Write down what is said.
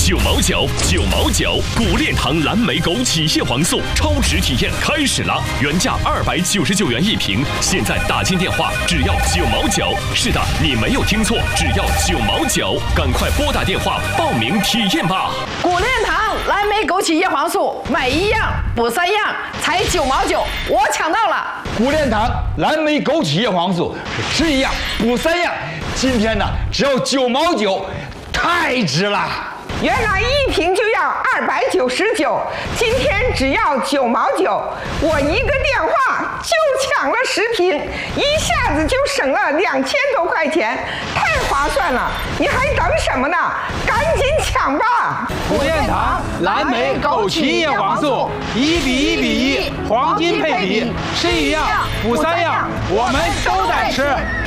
9毛9，古炼堂蓝莓枸杞叶黄素超值体验开始了，原价299元1瓶，现在打进电话只要9毛9。是的，你没有听错，只要9毛9，赶快拨打电话报名体验吧。 古炼堂蓝莓枸杞叶黄素，买1样补3样，才9毛9，我抢到了。 古炼堂蓝莓枸杞叶黄素是吃1样补3样，今天呢只要9毛9，太值了。 原来1瓶就要299，今天只要9毛9，我一个电话就抢了10瓶，一下子就省了2000多块钱，太划算了！你还等什么呢？赶紧抢吧！ 古炼堂蓝莓枸杞叶黄素1比1比1，黄金配比，吃1样补3样，我们都敢吃。